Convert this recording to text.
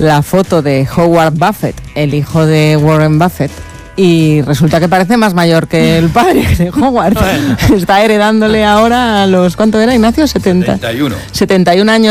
la foto de Howard Buffett, el hijo de Warren Buffett, y resulta que parece más mayor que el padre de Howard. Está heredándole ahora a los... ¿Cuánto era, Ignacio? 71 años.